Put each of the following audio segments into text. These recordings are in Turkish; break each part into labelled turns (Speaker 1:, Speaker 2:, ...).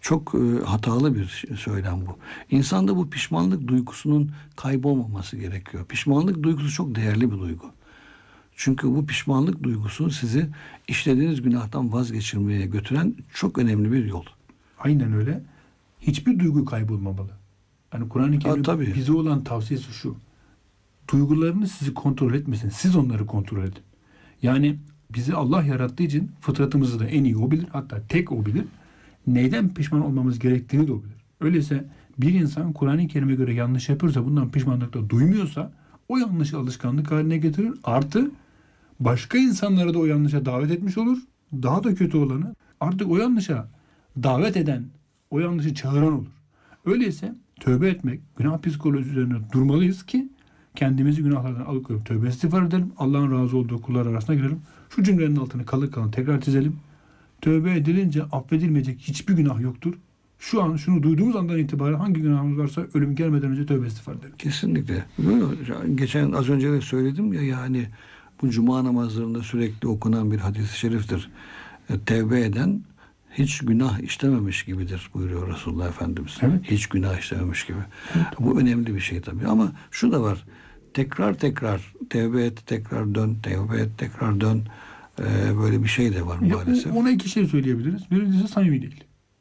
Speaker 1: Çok hatalı bir söylem bu. İnsanda bu pişmanlık duygusunun kaybolmaması gerekiyor. Pişmanlık duygusu çok değerli bir duygu. Çünkü bu pişmanlık duygusu sizi işlediğiniz günahtan vazgeçirmeye götüren çok önemli bir yol.
Speaker 2: Aynen öyle. Hiçbir duygu kaybolmamalı. Yani Kur'an-ı Kerim bize olan tavsiyesi şu. Duygularını sizi kontrol etmesin. Siz onları kontrol edin. Yani bizi Allah yarattığı için fıtratımızı da en iyi o bilir. Hatta tek o bilir. Neyden pişman olmamız gerektiğini de o bilir. Öyleyse bir insan Kur'an-ı Kerim'e göre yanlış yapıyorsa, bundan pişmanlık da duymuyorsa o yanlışı alışkanlık haline getirir. Artı başka insanlara da o yanlışa davet etmiş olur. Daha da kötü olanı artık o yanlışa davet eden, o yanlışı çağıran olur. Öyleyse tövbe etmek, günah psikolojisi üzerine durmalıyız ki kendimizi günahlardan alıkoyup tövbe istiğfar edelim. Allah'ın razı olduğu kullar arasına girelim. Şu cümlenin altını kalın tekrar çizelim. Tövbe edilince affedilmeyecek hiçbir günah yoktur. Şu an şunu duyduğumuz andan itibaren hangi günahımız varsa ölüm gelmeden önce tövbe istiğfar edelim.
Speaker 1: Kesinlikle. Geçen az önce de söyledim ya, yani bu cuma namazlarında sürekli okunan bir hadis-i şeriftir. Tevbe eden hiç günah işlememiş gibidir buyuruyor Resulullah Efendimiz.
Speaker 2: Evet.
Speaker 1: Hiç günah işlememiş gibi. Evet. Bu önemli bir şey tabii. Ama şu da var. Tekrar tevbe et, tekrar dön, tevbe et, tekrar dön. Böyle bir şey de var maalesef.
Speaker 2: Ona iki şey söyleyebiliriz. Birincisi samimi değil.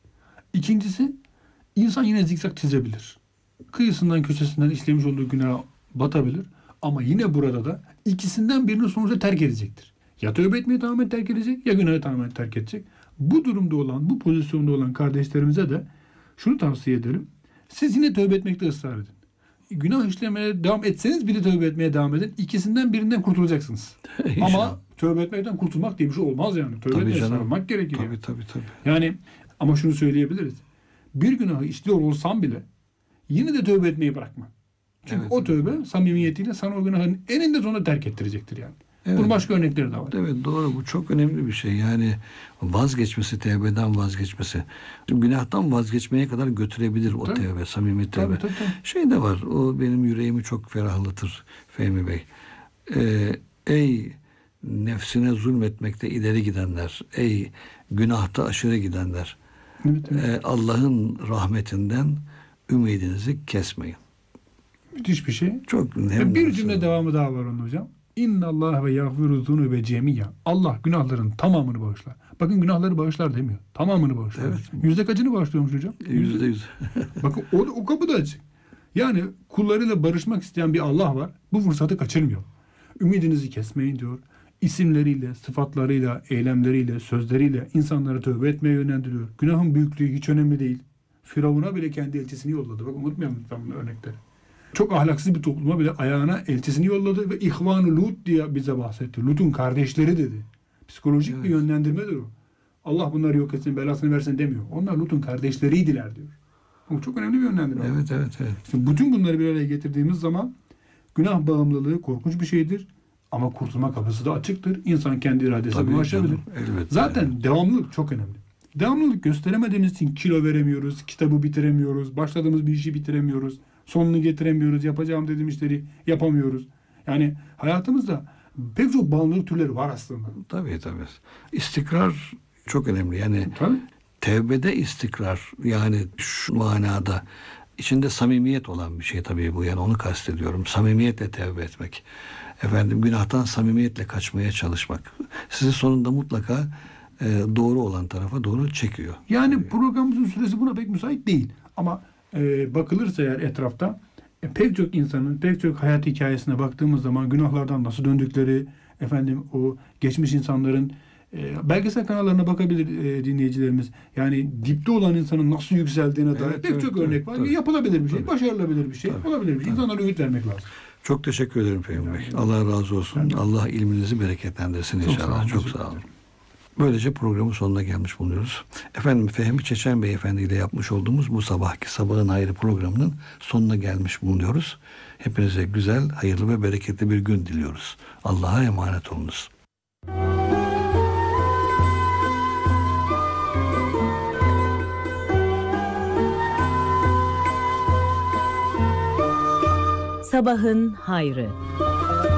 Speaker 2: İkincisi insan yine zikzak çizebilir. Kıyısından köşesinden işlemiş olduğu günaha batabilir. Ama yine burada da ikisinden birini sonuçta terk edecektir. Ya tövbe etmeyi tamamen terk edecek ya günahı tamamen terk edecek. Bu durumda olan, bu pozisyonda olan kardeşlerimize de şunu tavsiye ederim. Siz yine tövbe etmekte ısrar edin. Günah işlemeye devam etseniz bile tövbe etmeye devam edin. İkisinden birinden kurtulacaksınız. Ama tövbe etmekten kurtulmak diye bir şey olmaz yani. Tövbe etmeye sarılmak gerekiyor.
Speaker 1: Tabii.
Speaker 2: Yani ama şunu söyleyebiliriz. Bir günahı işliyor olsam bile yine de tövbe etmeyi bırakma. Çünkü o tövbe samimiyetiyle sana o günahın eninde sonunda terk ettirecektir yani. Evet. Bunun başka örnekleri de var.
Speaker 1: Evet, doğru. Bu çok önemli bir şey. Yani vazgeçmesi, tevbeden vazgeçmesi. Günahtan vazgeçmeye kadar götürebilir o tevbe, samimi tevbe.
Speaker 2: Tabii.
Speaker 1: Şey de var. O benim yüreğimi çok ferahlatır Fehmi Bey. Ey nefsine zulmetmekte ileri gidenler. Ey günahta aşırı gidenler. Evet. Allah'ın rahmetinden ümidinizi kesmeyin.
Speaker 2: Müthiş bir şey.
Speaker 1: Çok
Speaker 2: bir cümle devamı daha var onun hocam. İnnallâhe ve yâgfiru zunûbe cemiyya. Allah günahların tamamını bağışlar. Bakın günahları bağışlar demiyor. Tamamını bağışlar. Evet. Yüzde kaçını bağışlıyormuş hocam?
Speaker 1: %100.
Speaker 2: Bakın o kapı da açık. Yani kullarıyla barışmak isteyen bir Allah var. Bu fırsatı kaçırmıyor. Ümidinizi kesmeyin diyor. İsimleriyle, sıfatlarıyla, eylemleriyle, sözleriyle insanları tövbe etmeye yönlendiriyor. Günahın büyüklüğü hiç önemli değil. Firavun'a bile kendi elçisini yolladı. Bakın unutmayalım lütfen bu örnekleri. Çok ahlaksız bir topluma bile ayağına elçisini yolladı ve İhvan-ı Lut diye bize bahsetti. Lut'un kardeşleri dedi. Psikolojik bir yönlendirmedir o. Allah bunları yok etsin, belasını versin demiyor. Onlar Lut'un kardeşleriydiler diyor. Bu çok önemli bir yönlendirme.
Speaker 1: Evet.
Speaker 2: Şimdi bütün bunları bir araya getirdiğimiz zaman günah bağımlılığı korkunç bir şeydir. Ama kurtulma kapısı da açıktır. İnsan kendi iradesine ulaşabilir. Zaten devamlılık çok önemli. Devamlılık gösteremediğimiz için kilo veremiyoruz, kitabı bitiremiyoruz, başladığımız bir işi bitiremiyoruz, sonunu getiremiyoruz, yapacağım dediğim işleri yapamıyoruz. Yani hayatımızda pek çok bağımlılık türleri var aslında.
Speaker 1: Tabii. İstikrar çok önemli. Yani tevbede istikrar, yani şu manada içinde samimiyet olan bir şey tabii bu. Yani onu kastediyorum. Samimiyetle tevbe etmek. Günahtan samimiyetle kaçmaya çalışmak. Sizi sonunda mutlaka doğru olan tarafa doğru çekiyor.
Speaker 2: Yani programımızın süresi buna pek müsait değil. Ama bakılırsa eğer etrafta pek çok insanın, pek çok hayat hikayesine baktığımız zaman günahlardan nasıl döndükleri, o geçmiş insanların belgesel kanallarına bakabilir dinleyicilerimiz. Yani dipte olan insanın nasıl yükseldiğine dair pek çok örnek var. Yapılabilir bir şey, başarılabilir bir şey, olabilir bir şey. İnsanlara ümit vermek lazım.
Speaker 1: Çok teşekkür ederim Fehmi Bey. Allah razı olsun. Allah ilminizi bereketlendirsin inşallah. Çok sağ olun. Böylece programın sonuna gelmiş bulunuyoruz. Fehmi Çeçen Beyefendi ile yapmış olduğumuz bu sabahki Sabahın Hayrı programının sonuna gelmiş bulunuyoruz. Hepinize güzel, hayırlı ve bereketli bir gün diliyoruz. Allah'a emanet olunuz.
Speaker 3: Sabahın Hayrı.